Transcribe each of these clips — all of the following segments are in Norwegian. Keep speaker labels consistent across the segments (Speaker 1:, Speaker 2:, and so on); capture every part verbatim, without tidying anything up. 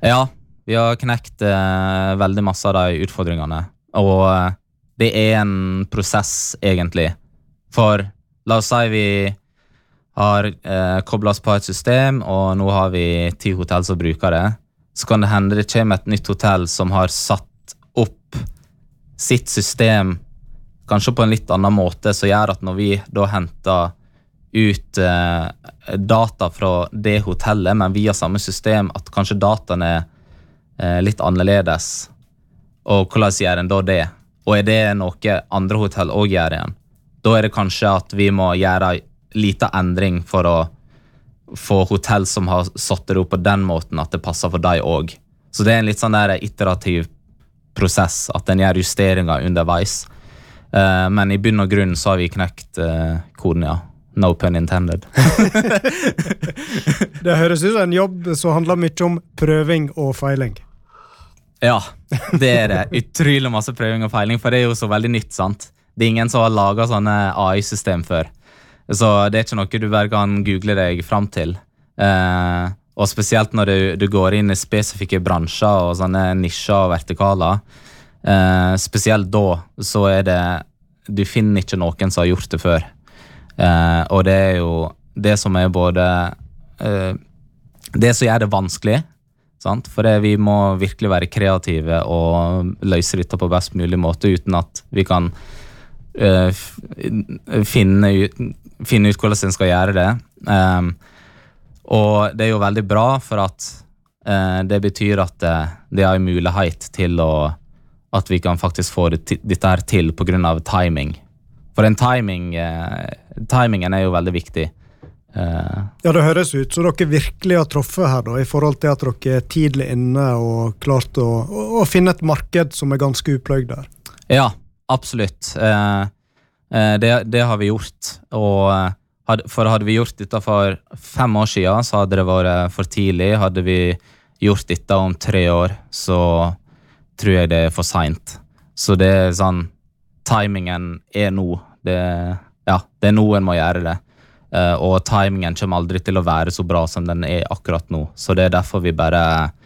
Speaker 1: Ja, vi har knekt eh, veldig masse av de utfordringene, og eh, det er en prosess egentlig. For la oss si vi har eh, koblet oss på et system, og nå har vi ti hotell som bruker det, så kan det hende det kommer et nytt hotell som har satt opp sitt system kanskje på en litt annen måte, som gjør at når vi da henter ut eh, data fra det hotellet, men via samme system, at kanskje dataen er eh, litt annerledes. Og hvordan gjør en da det? Og er det noe andre hotell også gjør igjen? Da er det kanskje at vi må gjøre lite endring for å få hotell som har satt det opp på den måten at det passer for deg også. Så det er en litt sånn der iterativ prosess, at den gjør justeringer underveis. Uh, men i bunn og grunn så har vi knekt uh, koden, ja. No pun intended.
Speaker 2: Det høres ut som en jobb som handler mye om prøving og feiling.
Speaker 1: Ja, det er det. Utrolig masse prøving og feiling, for det er jo så veldig nytt, sant? Det er ingen som har laget sånne A I-system før. Så det er ikke noe du bare kan google deg frem til. Uh, og spesielt når du, du går inn i spesifikke bransjer og sånne nisjer og vertikaler, Uh, spesielt da så er det du finner ikke noen som har gjort det før uh, og det er jo det som er både uh, det som gjør det vanskelig, sant? For det, vi må virkelig være kreative og løse dette på best mulig måte uten at vi kan uh, finne, ut, finne ut hvordan en skal gjøre det um, og det er jo veldig bra for at uh, det betyr at det, det er en mulighet til å at vi kan faktisk få det til, dette her til på grunn av timing. For en timing, eh, timingen er jo veldig viktig. Eh.
Speaker 2: Ja, det høres ut, så dere virkelig har truffet her da, i forhold til at dere er tidlig inne og klart å, å, å finne et marked som er ganske upløyd der.
Speaker 1: Ja, absolutt. Eh, eh, det, det har vi gjort. Og, had, for hadde vi gjort dette for fem år siden, så hadde det vært for tidlig. Hadde vi gjort dette om tre år, så tror jeg det er for sent. Så det er sånn, timingen er nå. Det, ja, det er nå en må gjøre det. Uh, og timingen kommer aldri til å være så bra som den er akkurat nå. Så det er derfor vi bare,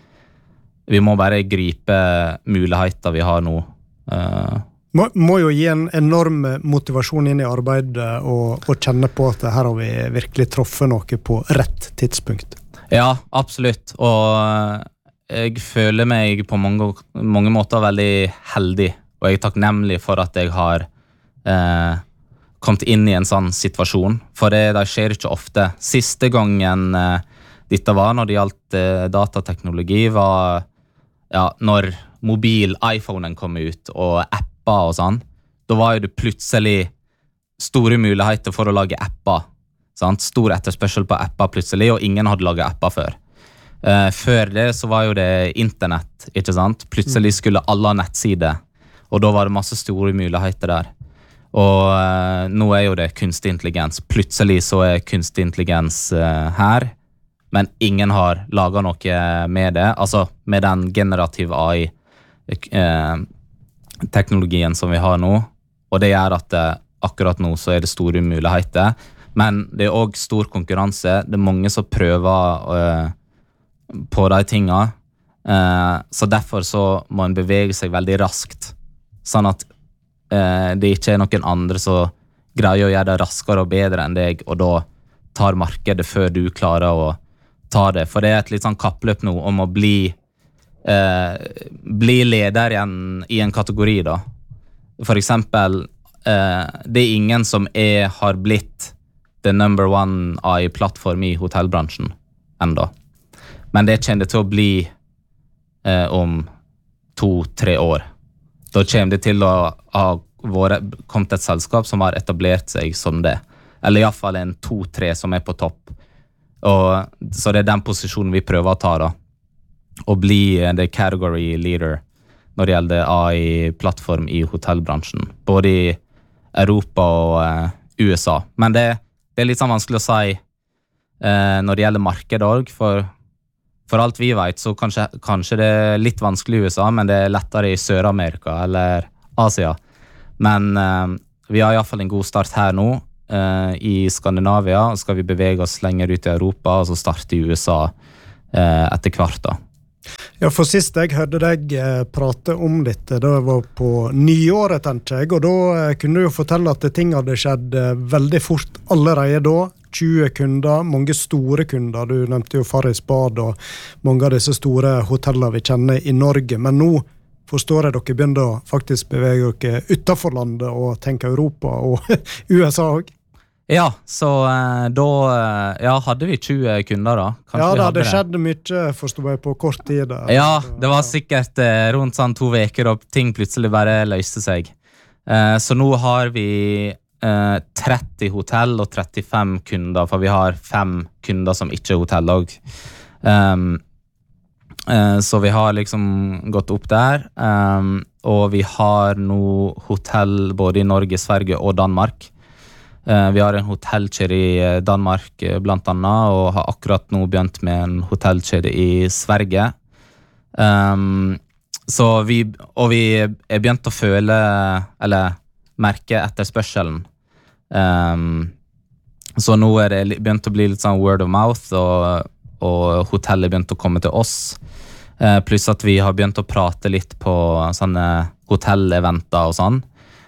Speaker 1: vi må bare gripe muligheter vi har nå. Uh,
Speaker 2: må, må jo gi en enorm motivasjon inn i arbeidet og, og kjenne på at her har vi virkelig truffet noe på rett tidspunkt.
Speaker 1: Ja, absolutt. Og jeg føler meg på mange, mange måter veldig heldig, og jeg er takknemlig for at jeg har eh, kommet inn i en sånn situasjon, for det, det skjer ikke ofte. Siste gangen eh, dette var når det gjaldt eh, datateknologi, var ja, når mobil-iPhonen kom ut, og apper og sånn. Da var jo det plutselig store muligheter for å lage apper, sant? Stor etterspørsel på apper plutselig, og ingen hadde laget apper før. Uh, før det så var jo det internett, ikke sant? Plutselig skulle alle ha nettsider, og da var det masse store muligheter der. Og uh, nå er jo det kunstig intelligens. Plutselig så er kunstig intelligens uh, her, men ingen har laget noe med det, altså med den generative A I-teknologien uh, som vi har nå, og det gjør at uh, akkurat nå så er det store muligheter, men det er også stor konkurranse. Det er mange som prøver uh, på de tinga, uh, så derfor så må en bevege seg veldig raskt, sånn at uh, det ikke er noen andre som greier å gjøre det raskere og bedre enn deg, og da tar markedet før du klarer å ta det, for det er et litt sånn kappløp nå om å bli uh, bli leder igjen i en kategori da. For eksempel uh, det er ingen som er, har blitt the number one A I-plattform i hotellbransjen enda. Men det kommer det til å bli eh, om to-tre år. Da kommer det til å ha vært, kommet et selskap som har etablert seg som det. Eller i hvert fall en to-tre som er på topp. Og, så det er den posisjonen vi prøver å ta da. Å bli the category leader når det gjelder A I-plattform i hotellbransjen. Både i Europa og eh, U S A. Men det, det er litt sånn vanskelig å si eh, når det gjelder markedet også, for For alt vi vet, så kanskje, kanskje det er litt vanskelig i U S A, men det er lettere i Sør-Amerika eller Asia. Men eh, vi har i hvert fall en god start her nå eh, i Skandinavia, og skal vi bevege oss lenger ut i Europa, og så starte i U S A eh, etter hvert da.
Speaker 2: Ja, for sist jeg hørte deg eh, prate om dette, det var på nyåret, tenker jeg, og da eh, kunne du jo fortelle at ting hadde skjedd eh, veldig fort allerede da. tjue kunder, mange store kunder, du nevnte jo Farris Bad og mange av disse store hotellene vi kjenner i Norge, men nå forstår jeg dere begynner å faktisk bevege dere utenfor landet og tenke Europa og U S A også.
Speaker 1: Ja, så eh, da eh, ja, hadde vi tjue kunder da. Kanskje
Speaker 2: ja,
Speaker 1: vi
Speaker 2: det
Speaker 1: hadde
Speaker 2: hadde skjedd mye, forstår jeg, på kort tid. Der.
Speaker 1: Ja, det var sikkert eh, rundt sånn to veker og ting plutselig bare løste seg. Eh, så nå har vi eh, tretti hotell og trettifem kunder, for vi har fem kunder som ikke er hotell også. Um, eh, så vi har liksom gått opp der, um, og vi har nå hotell både i Norge, Sverige og Danmark. Uh, vi har en hotellkjede i Danmark uh, blant annet, og har akkurat nå begynt med en hotellkjede i Sverige. Um, så vi, og vi er begynt å føle, eller merke etterspørselen. Um, så nå er det begynt å bli litt sånn word of mouth, og, og hotellet er begynt å komme til oss. Uh, pluss at vi har begynt å prate litt på sånne hotelleventer og sånn.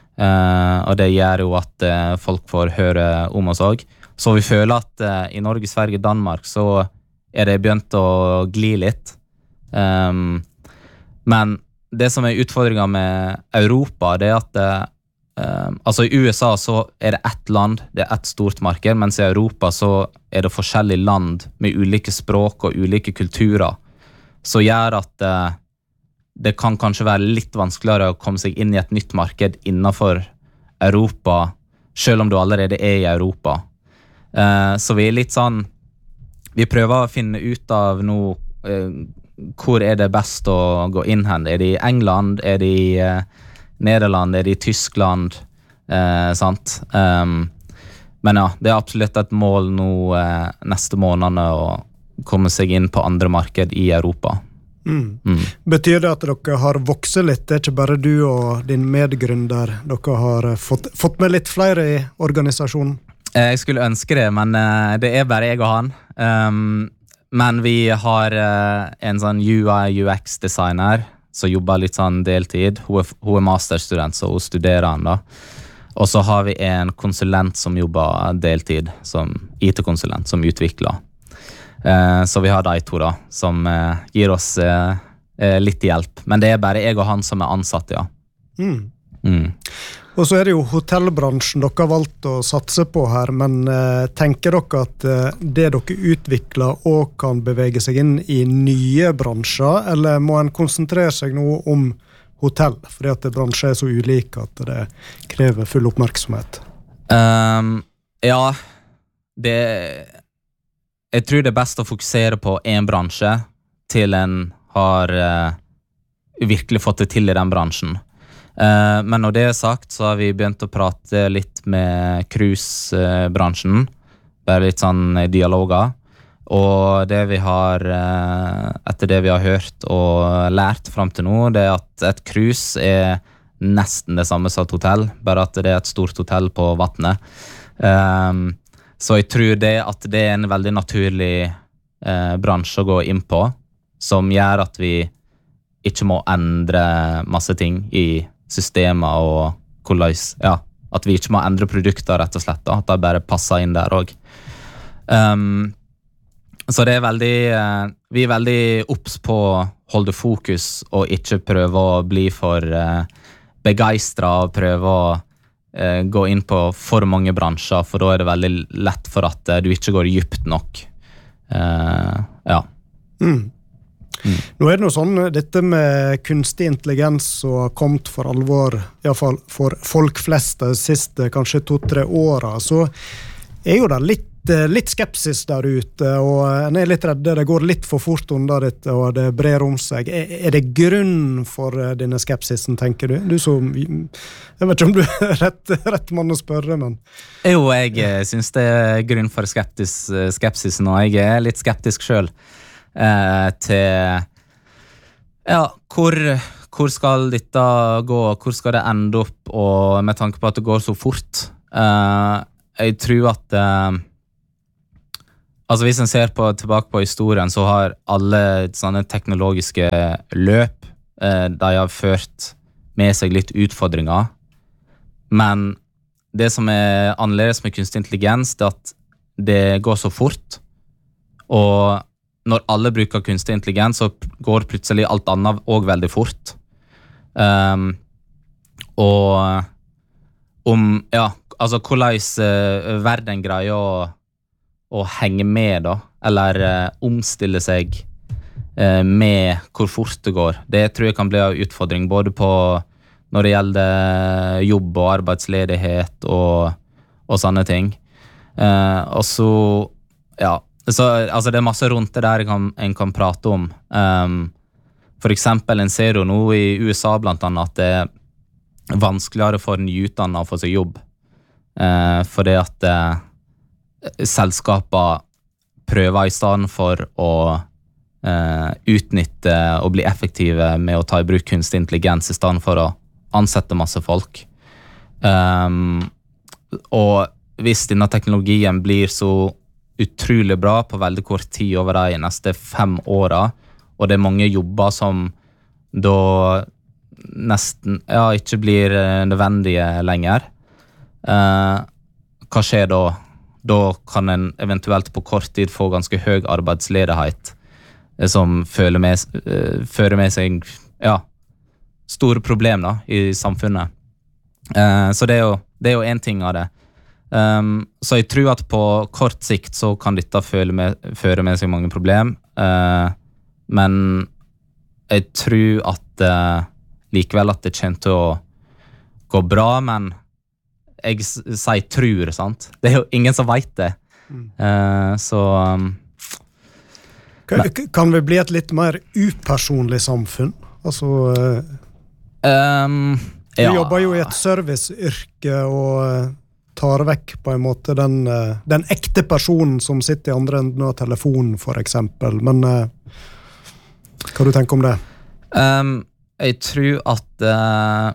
Speaker 1: Uh, og det gjør jo at uh, folk får høre om oss også. Så vi føler at uh, i Norge, Sverige, Danmark så er det begynt å gli litt. Um, men det som er utfordringen med Europa, det er at uh, altså i U S A så er det ett land, det er ett stort marked, mens i Europa så er det forskjellige land med ulike språk og ulike kulturer, så gjør at uh, det kan kanskje være litt vanskeligere å komme seg inn i et nytt marked innenfor Europa, selv om du allerede er i Europa. Uh, så vi er litt sånn, vi prøver å finne ut av nå, uh, hvor er det best å gå inn hen? Er det i England? Er det i uh, Nederland? Er det i Tyskland? Uh, sant? Um, men ja, det er absolutt et mål nå uh, neste månedene å komme seg inn på andre marked i Europa.
Speaker 2: Mm. Mm. Betyr det at dere har vokset litt? Det er ikke bare du og din medgründer. Dere har fått, fått med litt flere i organisasjonen?
Speaker 1: Jeg skulle ønske det, men uh, det er bare jeg og han. Um, men vi har uh, en sånn U I U X-designer som jobber litt sånn deltid. Hun er, hun er masterstudent, så hun studerer han da. Og så har vi en konsulent som jobber deltid, som I T-konsulent, som utvikler. Uh, så vi har de to da, som uh, gir oss uh, uh, litt hjelp. Men det er bare jeg og han som er ansatt, ja.
Speaker 2: Mm.
Speaker 1: Mm.
Speaker 2: Og så er det jo hotellbransjen dere har valgt å satse på her, men uh, tenker dere at uh, det dere utvikler og kan bevege seg inn i nye bransjer, eller må en konsentrere seg noe om hotell, fordi at bransjer er så ulike at det krever full oppmerksomhet?
Speaker 1: Um, ja, det Jeg tror det er best å fokusere på en bransje til en har uh, virkelig fått det til i den bransjen. Uh, men når det er sagt, så har vi begynt å prate litt med cruisebransjen, bare litt sånn dialoger. Og det vi har, uh, etter det vi har hørt og lært frem til nå, det er at et cruise er nesten det samme som et hotell, bare at det er et stort hotell på vattnet. Um, Så jeg tror det at det er en veldig naturlig eh, bransje å gå inn på, som gjør at vi ikke må endre masse ting i systemet og hvordan, ja, at vi ikke må endre produkter rett og slett, da, at det bare passer inn der også. Um, så det er veldig, eh, vi er veldig opps på å holde fokus og ikke prøve å bli for eh, begeistret og prøve å Uh, gå inn på for mange bransjer, for da er det veldig lett for at uh, du ikke går dypt nok. Uh, ja.
Speaker 2: Mm. Mm. Nå er det noe sånn, dette med kunstig intelligens som har kommet for alvor, i hvert fall for folk flest de siste kanskje to-tre årene, så er jo det litt, litt skepsis der ute, og en er litt redde, det går litt for fort under dette, og det brer om seg. Er, er det grunn for denne skepsisen, tenker du? Du som, jeg vet ikke om du er rett, rett mann å spørre, men...
Speaker 1: Jo, jeg synes det er grunn for skeptis, skepsisen, og jeg er litt skeptisk selv eh, til ja, hvor, hvor skal dette gå, hvor skal det ende opp, og med tanke på at det går så fort. Eh, jeg tror at eh, altså hvis en ser på, tilbake på historien, så har alle sånne teknologiske løp, eh, de har ført med seg litt utfordringer, men det som er annerledes med kunstig intelligens, det er at det går så fort, og når alle bruker kunstig intelligens, så går plutselig alt annet også veldig fort. Um, og om, ja, altså hvordan uh, verden greier å, å henge med da, eller uh, omstille seg uh, med hvor fort det går. Det tror jeg kan bli en utfordring, både på når det gjelder jobb og arbeidsledighet og, og sånne ting. Uh, og så, ja, så, altså det er masse rundt det der en kan, en kan prate om. Um, for eksempel, en ser jo nå i U S A blant annet at det er vanskeligere for nyutdannede å få seg jobb. Uh, fordi at uh, selskaper prøver i stedet for å uh, utnytte og bli effektive med å ta i bruk kunstig intelligens i stedet for å ansette masse folk. Um, og hvis denne teknologien blir så utrolig bra på veldig kort tid over de neste fem åra, og det er mange jobber som da nesten ja, ikke blir nødvendige lenger. Uh, hva skjer da? Da kan en eventuelt på kort tid få ganske høy arbeidsledighet, som fører med, uh, fører med seg ja, store problemer i samfunnet. Uh, så det er jo, det er jo en ting av det. Um, så jeg tror at på kort sikt så kan dette føre med, føre med seg mange problem, uh, men jeg tror at uh, likevel at det kommer til å gå bra, men jeg s- sier tror, sant? Det er jo ingen som vet det. Uh, så um,
Speaker 2: Kan, kan vi bli et litt mer upersonlig samfunn? Altså, uh,
Speaker 1: um,
Speaker 2: du
Speaker 1: ja.
Speaker 2: jobber jo i et serviceyrke og uh, tar vekk på en måte den, uh, den ekte personen som sitter i andre enden av telefonen, for eksempel. Men uh, hva du tenker om det?
Speaker 1: Um, jeg tror at uh,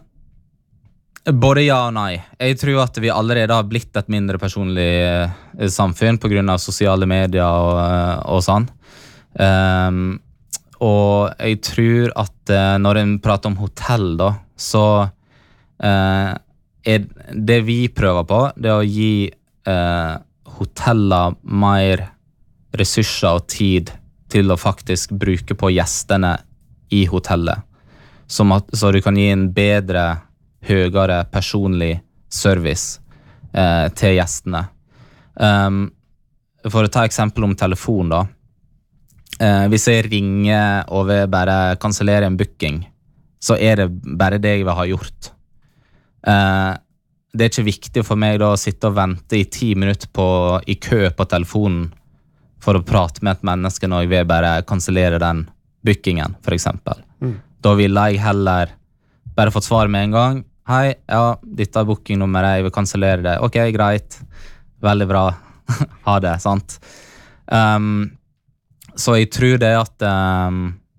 Speaker 1: både ja og nei. Jeg tror at vi allerede har blitt et mindre personlig uh, samfunn på grunn av sosiale medier og, uh, og sånn. Um, og jeg tror at uh, når en prater om hotell da, så uh, er det vi prøver på, det er å gi uh, hoteller mer ressurser og tid til å faktisk bruke på gjestene i hotellet. Som at, så du kan gi en bedre, høyere personlig service eh, til gjestene. Um, for å ta eksempel om telefon da. Eh, hvis jeg ringer og vil bare kansellere en booking, så er det bare det jeg vil ha gjort. Eh, det er ikke viktig for meg da å sitte og vente i ti minutter på, i kø på telefonen for å prate med et menneske når jeg vil bare kansellere den bookingen, for eksempel. Mm. Da vil jeg heller bare fått svar med en gang. Hei, ja, dette er bookingnummeret, jeg vil kansellere det. Ok, greit. Veldig bra. Ha det, sant? Um, så jeg tror det at um,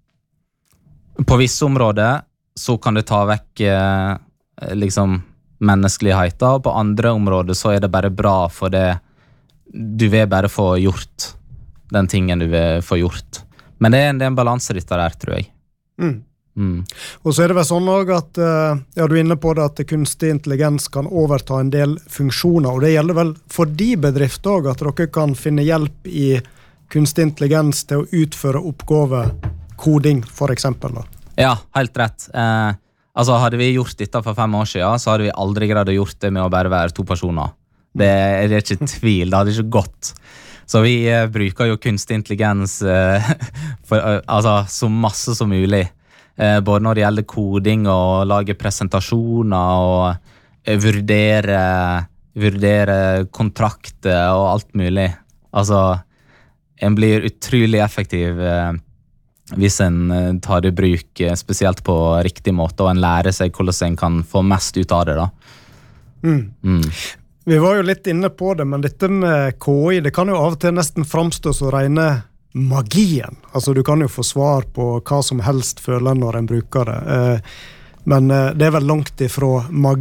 Speaker 1: på visse områder så kan det ta vekk uh, liksom menneskeligheten, og på andre områder så er det bare bra for det du vil bare få gjort den tingen du vil få gjort. Men det er en, det er en balanse dette der, tror jeg.
Speaker 2: Mm.
Speaker 1: Mm.
Speaker 2: Og så er det vel sånn også at, ja, du er inne på det, at kunstig intelligens kan overta en del funksjoner, og det gjelder vel for de bedrifter også, at dere kan finne hjelp i kunstig intelligens til å utføre oppgave, koding for eksempel da.
Speaker 1: Ja, helt rett. Eh, altså, hadde vi gjort dette for fem år siden, så hadde vi aldri greid å gjort det med å bare være to personer. Det er, det er ikke tvil, det hadde ikke gått. Så vi eh, bruker jo kunstig intelligens eh, for, eh, altså, så masse som mulig. Eh, både når det gjelder koding og lage presentasjoner og eh, vurdere, vurdere kontrakter og alt mulig. Altså, en blir utrolig effektiv eh, hvis en eh, tar det i bruk, eh, spesielt på riktig måte, og en lærer seg hvordan en kan få mest ut av det da.
Speaker 2: Mm.
Speaker 1: Mm.
Speaker 2: Vi var jo litt inne på det, men dette med K I, det kan jo av og til nesten framstå så rene magien. Altså, du kan jo få svar på hva som helst føler når en bruker det. Eh, men eh, det er vel langt ifra magi.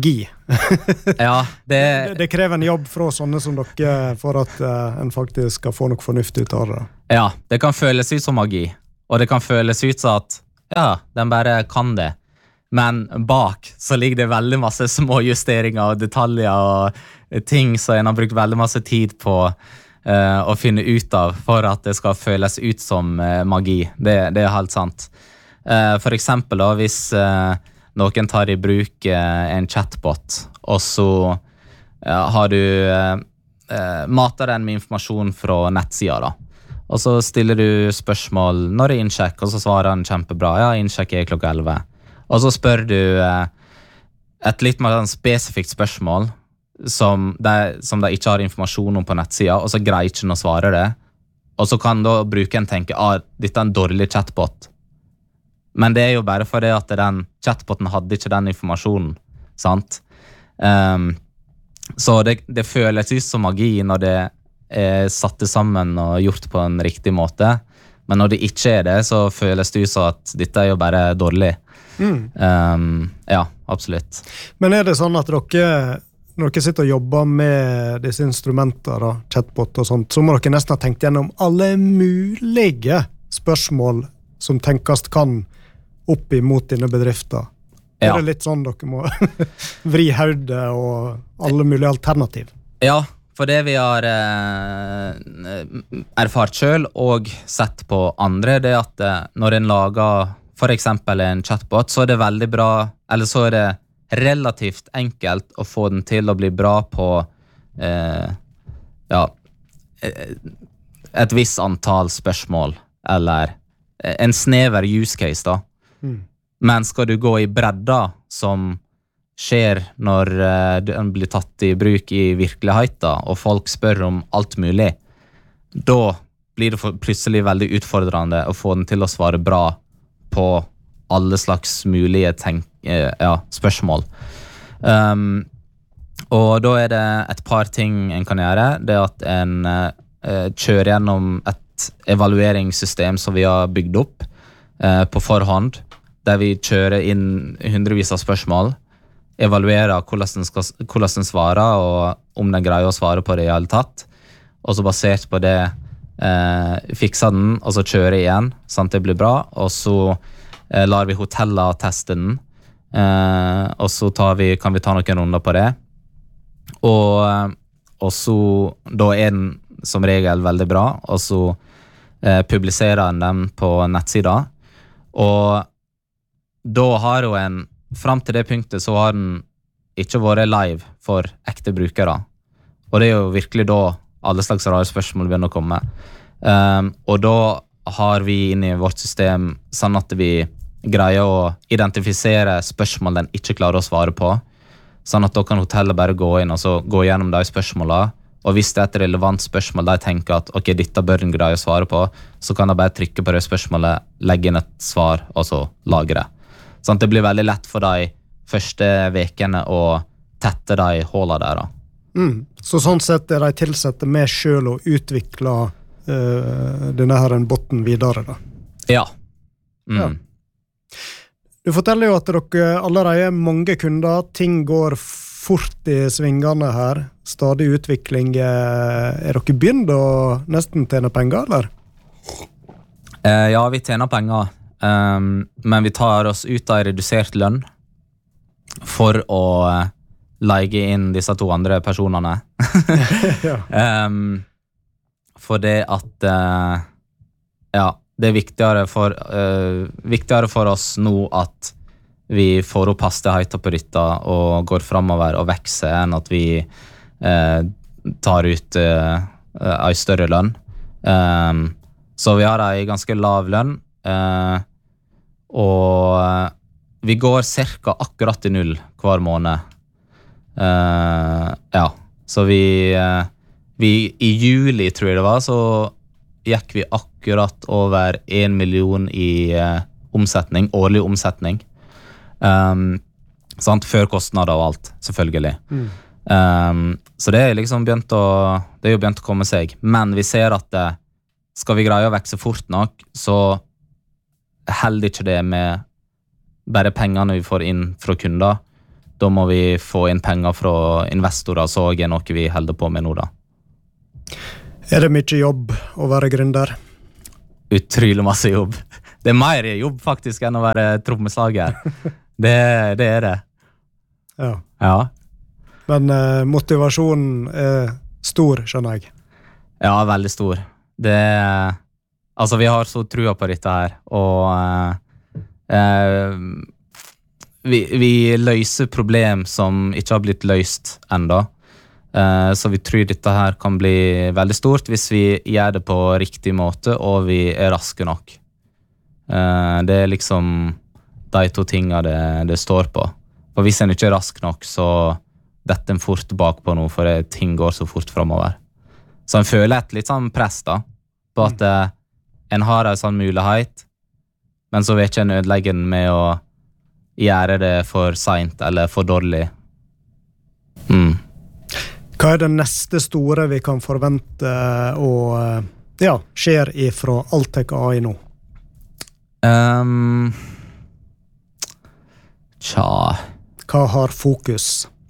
Speaker 1: Ja, det,
Speaker 2: det, det krever en jobb fra sånne som dere for at uh, en faktisk skal få noe fornuft ut av det.
Speaker 1: Ja, det kan føles ut som magi, og det kan føles ut som at ja, den bare kan det. Men bak så ligger det veldig masse små justeringer og detaljer og ting som en har brukt veldig masse tid på uh, å finne ut av for at det skal føles ut som uh, magi. Det, det er helt sant. Uh, for eksempel da, hvis uh, noen tar i bruk uh, en chatbot, og så uh, har du uh, uh, mater den med informasjon fra nettsida da. Og så stiller du spørsmål når det er innsjekk, og så svarer han kjempebra. Ja, innsjekk er klokka elleve. Og så spør du eh, et litt mer spesifikt spørsmål som de, som de ikke har informasjon om på nettsida, og så greier ikke å svare det. Og så kan da brukeren tenke, ah, dette er en dårlig chatbot. Men det er jo bare fordi at den chatboten hadde ikke den informasjonen, sant? Um, så det, det føles ut som magi når det er satt sammen og gjort på en riktig måte. Men når det ikke er det, så føles det ut som at dette er jo bare dårlig. Mm. Um, ja, absolutt.
Speaker 2: Men er det sånn at dere, når dere sitter og jobber med disse instrumenter, da, chatbot og sånt, så må dere nesten ha tenkt gjennom alle mulige spørsmål som tenkast kan opp imot dine bedrifter? Ja. Er det litt sånn dere må vri hodet og alle mulige alternativ?
Speaker 1: Ja, for det vi har eh, erfart selv og sett på andre, det er at eh, når en lager for eksempel en chatbot, så er det veldig bra, eller så er det relativt enkelt å få den til å bli bra på eh, ja, et visst antall spørsmål, eller en snever use case da. Mm. Men skal du gå i bredda som skjer når uh, den blir tatt i bruk i virkeligheten, og folk spør om alt mulig, da blir det for, plutselig veldig utfordrende å få den til å svare bra på alle slags mulige tenk, uh, ja, spørsmål. Um, og da er det et par ting en kan gjøre. Det er at en uh, kjører gjennom et evalueringssystem som vi har bygd opp uh, på forhånd, der vi kjører inn hundrevis av spørsmål, evaluerer hvordan den, skal, hvordan den svarer, og om den greier å svare på det i alle tatt. Og så basert på det eh, fikser den, og så kjører igjen, sånn at det blir bra. Og så eh, lar vi hotellet teste den, eh, og så tar vi, kan vi ta noen runder på det. Og, og så, da er den som regel veldig bra, og så eh, publiserer den den på nettsida. Og da har jo en Frem til det punktet så har den ikke vært live for ekte brukere. Og det er jo virkelig da alle slags rare spørsmål begynner å komme. Um, og da har vi inne i vårt system sånn at vi greier å identifisere spørsmål den ikke klarer å svare på. Sånn at da kan hotellet bare gå inn og så gå gjennom de spørsmålene. Og hvis det er et relevant spørsmål de tenker at ok, dette bør den greie å svare på, så kan de bare trykke på det spørsmålet, legge inn et svar og så lage det. Sånn at det blir veldig lett for de første vekene å tette de hålene der. Da.
Speaker 2: Mm. Så sånn sett er de tilsette med selv å utvikle uh, denne her botten videre da?
Speaker 1: Ja. Mm. Ja.
Speaker 2: Du forteller jo at dere allerede er mange kunder, ting går fort i svingene her, stadig utvikling. Er dere begynt å nesten tjene penger, eller?
Speaker 1: Uh, ja, vi tjener penger. Um, men vi tar oss ut av redusert lønn for å uh, leie inn disse to andre personene. ja. um, for det at uh, ja, det er viktigere for, uh, viktigere for oss nå at vi får opp hastigheten på dette og går fremover og vekser enn at vi uh, tar ut uh, en større lønn. Um, så vi har en ganske lav lønn. Uh, og vi går cirka akkurat i null hver måned. Uh, ja, så vi, uh, vi i juli, tror jeg det var, så gikk vi akkurat over en million i uh, omsetning, årlig omsetning. Um, sant, før kostnader og alt, selvfølgelig. Mm. Um, så det er liksom begynt å, det er jo begynt å komme seg. Men vi ser at det, skal vi greie å vekse fort nok, så heller ikke det med bare pengene vi får inn fra kunder. da må vi få inn penger fra investorer, så er det noe vi holder på med nå da.
Speaker 2: Er det mye jobb å være gründer?
Speaker 1: Utrolig masse jobb. Det er mer jobb faktisk enn å være trommeslager. det, det er det.
Speaker 2: Ja.
Speaker 1: Ja.
Speaker 2: Men eh, motivasjonen er stor, skjønner jeg.
Speaker 1: Ja, veldig stor. Det, altså, vi har så trua på dette her, og eh, eh, vi, vi løser problem som ikke har blitt løst enda. Uh, så vi tror dette her kan bli veldig stort hvis vi gjør det på riktig måte og vi er raske nok. Uh, det er liksom de to tingene det, det står på. For hvis en ikke er rask nok, så detter en fort bakpå nå, for det, ting går så fort fremover. Så en føler et litt sånn press da, på at uh, en har en sånn mulighet, men så vil ikke en ødelegge den med å gjøre det for sent eller for dårlig. Mm.
Speaker 2: Hva er det neste store vi kan forvente og ja, skjer ifra Altec A I nå?
Speaker 1: Um, tja...
Speaker 2: Hva har fokus?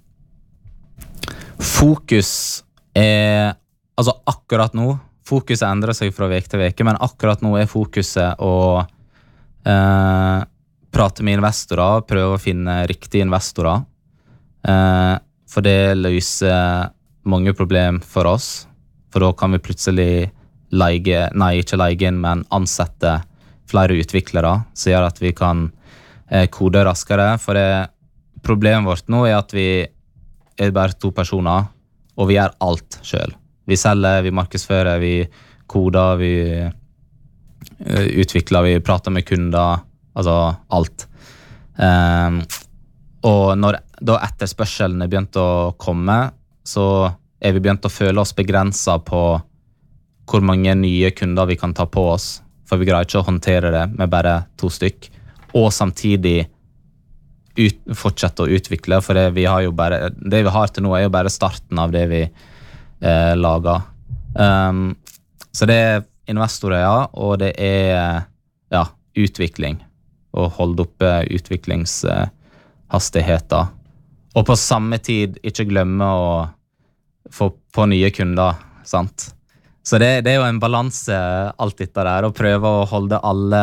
Speaker 1: Fokus er... Altså akkurat nå, fokuset endrer seg fra vek til veke, men akkurat nå er fokuset å uh, prate med investorer, prøve å finne riktige investorer. Uh, for det løser mange problem for oss, for da kan vi plutselig leie, nei, ikke leie inn, men ansette flere utviklere, så gjør at vi kan eh, kode raskere, for det, problemet vårt nå er at vi er bare to personer, og vi gjør alt selv. Vi selger, vi markedsfører, vi koder, vi uh, utvikler, vi prater med kunder, altså alt. Um, og når da etterspørselen er begynt å komme, så er vi begynt å føle oss begrenset på hvor mange nye kunder vi kan ta på oss, for vi greier ikke å håndtere det med bare to stykk, og samtidig ut, fortsette å utvikle, for det vi har jo bare, det vi har til nå er jo bare starten av det vi eh, lager. Um, så det er investorer, ja, og det er ja, utvikling, og holde oppe utviklingshastigheten. Og på samme tid ikke glemme å få på nye kunder, sant? Så det, det er jo en balanse alt dette der, å prøve å holde alle,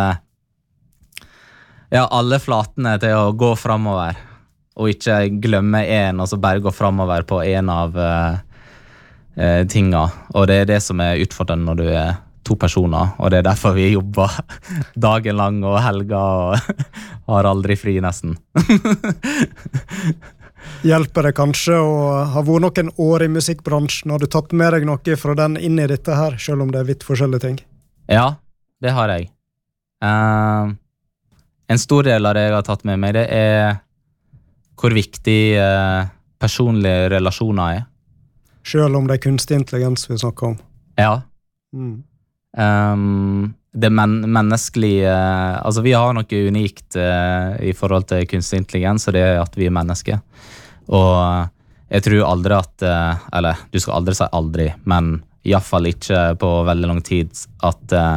Speaker 1: ja, alle flatene til å gå fremover, og ikke glemme en, og så bare gå fremover på en av uh, uh, tingene. Og det er det som er utfordrende når du er to personer, og det er derfor vi jobber dagen lang og helger, og har aldri fri nesten.
Speaker 2: Hjelper det kanskje å ha vært noen år i musikkbransjen? Har du tatt med deg noe fra den inn i dette her, selv om det er vidt forskjellige ting?
Speaker 1: Ja, det har jeg. Uh, en stor del av det jeg har tatt med meg, det er hvor viktig uh, personlige relasjoner er.
Speaker 2: Selv om det er kunstig intelligens vi snakker om?
Speaker 1: Ja.
Speaker 2: Mm.
Speaker 1: Um, det men menneskelige, altså vi har noe unikt uh, i forhold til kunstig intelligens, og det er at vi er mennesker. Og jeg tror aldri at, uh, eller du skal aldri si aldri, men i hvert fall ikke på veldig lang tid, at uh,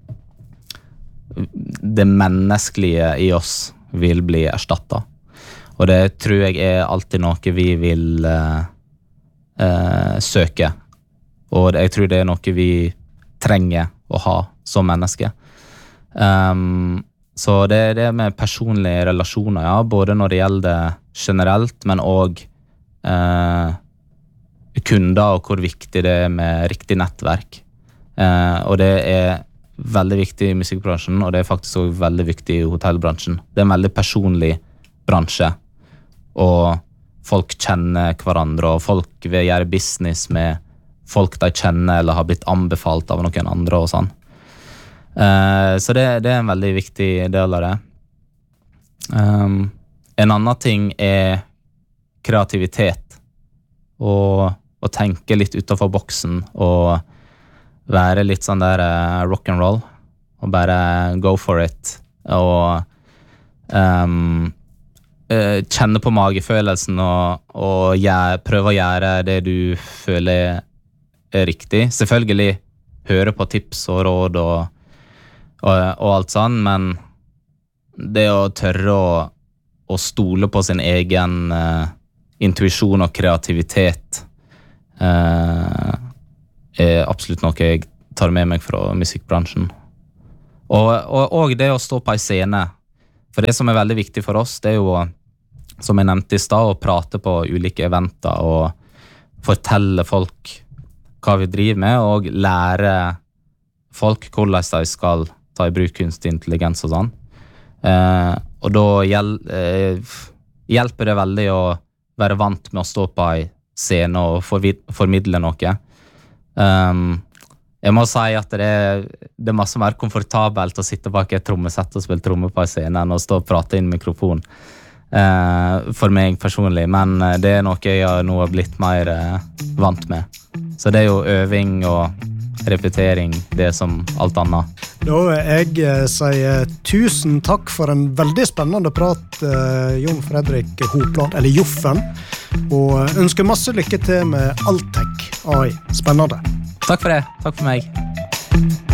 Speaker 1: det menneskelige i oss vil bli erstattet. Og det tror jeg er alltid noe vi vil uh, uh, søke. Og jeg tror det er noe vi trenger å ha som menneske. Um, så det er det med personlige relasjoner, ja, både når det gjelder generelt, men også uh, kunder, og hvor viktig det er med riktig nettverk. Uh, og det er veldig viktig i musikkbransjen, og det er faktisk også veldig viktig i hotellbransjen. Det er en veldig personlig bransje, og folk kjenner hverandre, og folk vil gjøre business med folk de kjenner eller har blitt anbefalt av noen andre og sånn. Uh, så det, det er en veldig viktig del av det. Um, en annen ting er kreativitet, og å tenke litt utenfor boksen, og være litt sånn der uh, rock and roll, og bare go for it, og um, uh, kjenne på magefølelsen, og, og gjøre, prøve å gjøre det du føler er riktig. Selvfølgelig høre på tips og råd og, og, og alt sånn, men det å tørre å å stole på sin egen uh, intuisjon og kreativitet uh, er absolutt noe jeg tar med meg fra musikkbransjen. Og, og, og det å stå på en scene. For det som er veldig viktig for oss, det er jo, som jeg nevnte i stad, å prate på ulike eventer og fortelle folk hva vi driver med, og lære folk hvordan de skal ta i bruk kunstig intelligens og sånn. Eh, og da hjel, eh, hjelper det veldig å være vant med å stå på en scene og forvid, formidle noe. Um, jeg må si at det er, det er masse mer komfortabelt å sitte bak et trommesett og spille tromme på en scene enn å stå og prate inn mikrofon. Uh, for meg personlig, men det er noe jeg nå har blitt mer uh, vant med. Så det er jo øving og repetering, det som alt annet.
Speaker 2: Da vil jeg eh, si tusen takk for en veldig spennende prat, eh, Jon Fredrik Hopland, eller Joffen, og ønsker masse lykke til med Altec A I. Spennende.
Speaker 1: Takk for det. Takk for meg.